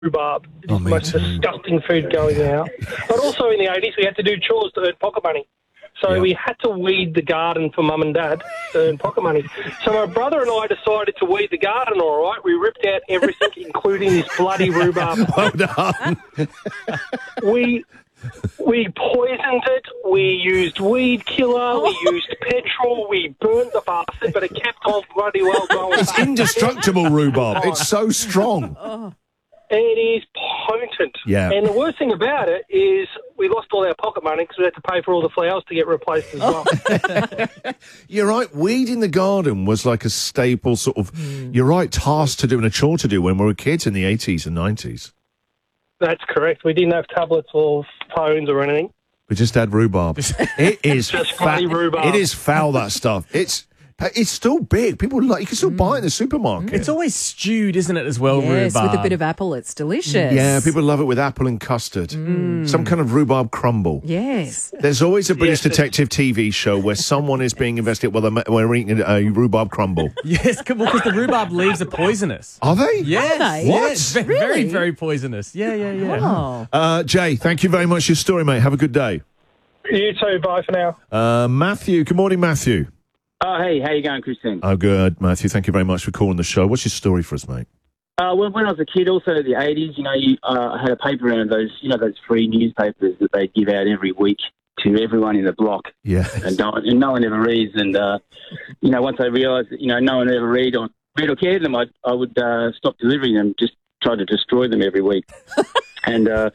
rhubarb. It's the most disgusting food going out. But also in the 80s, we had to do chores to earn pocket money. So we had to weed the garden for Mum and Dad to earn pocket money. So my brother and I decided to weed the garden all right. We ripped out everything, including this bloody rhubarb. Well done. We poisoned it. We used weed killer. We used petrol. We burnt the bastard, but it kept on bloody well going. It's indestructible rhubarb. It's so strong. It is potent. Yeah. And the worst thing about it is we lost all our pocket money because we had to pay for all the flowers to get replaced as well. You're right. Weeding the garden was like a staple sort of, you're right, task to do and a chore to do when we were kids in the 80s and 90s. That's correct. We didn't have tablets or phones or anything. We just had rhubarb. It is just bloody rhubarb. It is foul, that stuff. It's still big. People you can still buy it in the supermarket. It's always stewed, isn't it, as well, yes, rhubarb? with a bit of apple. It's delicious. Yeah, people love it with apple and custard. Some kind of rhubarb crumble. Yes. There's always a British detective TV show where someone is being investigated while they're eating a rhubarb crumble. Yes, because the rhubarb leaves are poisonous. Are they? Yes. Are they? What? Yes, very, Really? very poisonous. Yeah. Oh. Jay, thank you very much for your story, mate. Have a good day. You too. Bye for now. Matthew. Good morning, Matthew. Oh, hey, how you going, Christine? Oh, good, Matthew. Thank you very much for calling the show. What's your story for us, mate? When I was a kid, also in the 80s, I had a paper around those free newspapers that they give out every week to everyone in the block. Yeah. And no one ever reads. And, once I realised that, no one ever read or cared them, I would stop delivering them, just try to destroy them every week. So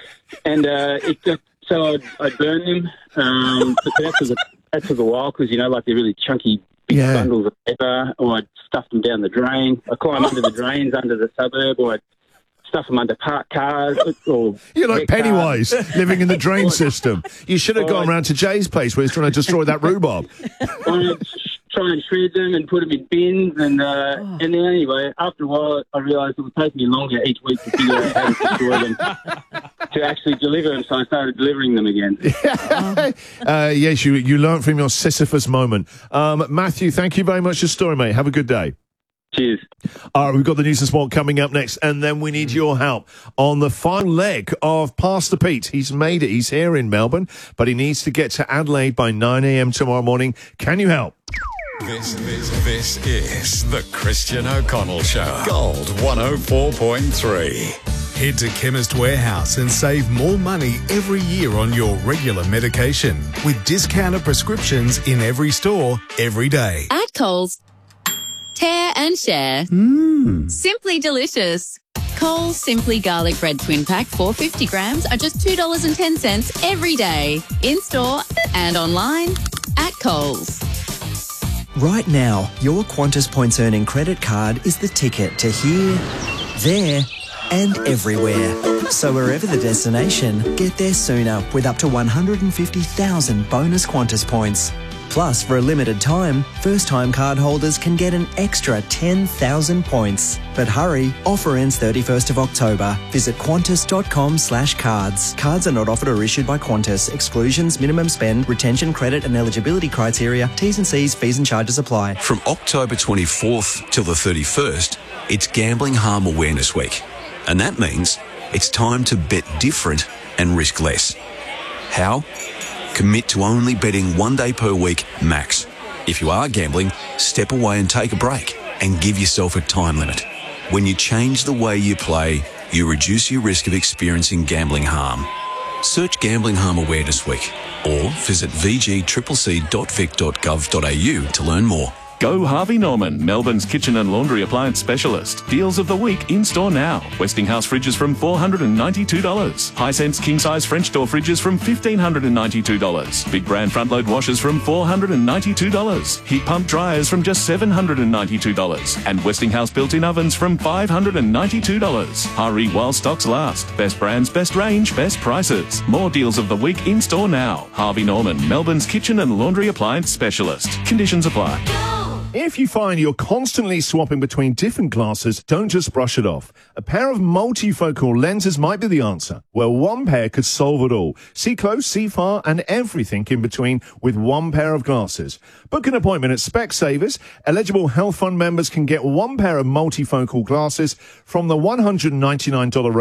I'd burn them. But that took a while because, they're really chunky big bundles of paper, or I'd stuff them down the drain. I'd climb under the drains under the suburb, or I'd stuff them under parked cars. Or You're like Pennywise, living in the drain system. You should have gone round to Jay's place where he's trying to destroy that rhubarb. I'd try and shred them and put them in bins. And then anyway, after a while, I realised it would take me longer each week to figure out how to destroy them, to actually deliver them, so I started delivering them again. Yes, you learned from your Sisyphus moment. Matthew, thank you very much for your story, mate. Have a good day. Cheers. All right, we've got the news and sport coming up next, and then we need your help on the final leg of Pastor Pete. He's made it. He's here in Melbourne, but he needs to get to Adelaide by 9 a.m. tomorrow morning. Can you help? This is the Christian O'Connell Show. Gold 104.3. Head to Chemist Warehouse and save more money every year on your regular medication with discounted prescriptions in every store, every day. At Coles, tear and share. Simply delicious. Coles Simply Garlic Bread Twin Pack 450 grams are just $2.10 every day. In-store and online at Coles. Right now, your Qantas Points Earning credit card is the ticket to here, there and everywhere. So wherever the destination, get there sooner with up to 150,000 bonus Qantas points. Plus, for a limited time, first-time card holders can get an extra 10,000 points. But hurry, offer ends 31st of October. Visit qantas.com/cards. Cards are not offered or issued by Qantas. Exclusions, minimum spend, retention, credit and eligibility criteria, T's and C's, fees and charges apply. From October 24th till the 31st, it's Gambling Harm Awareness Week. And that means it's time to bet different and risk less. How? Commit to only betting 1 day per week max. If you are gambling, step away and take a break and give yourself a time limit. When you change the way you play, you reduce your risk of experiencing gambling harm. Search Gambling Harm Awareness Week or visit vgccc.vic.gov.au to learn more. Go Harvey Norman, Melbourne's kitchen and laundry appliance specialist. Deals of the week in store now. Westinghouse fridges from $492. Hisense king-size French door fridges from $1,592. Big brand front-load washers from $492. Heat pump dryers from just $792. And Westinghouse built-in ovens from $592. Hurry while stocks last. Best brands, best range, best prices. More deals of the week in store now. Harvey Norman, Melbourne's kitchen and laundry appliance specialist. Conditions apply. If you find you're constantly swapping between different glasses, don't just brush it off. A pair of multifocal lenses might be the answer. Well, one pair could solve it all. See close, see far, and everything in between with one pair of glasses. Book an appointment at Specsavers. Eligible health fund members can get one pair of multifocal glasses from the $199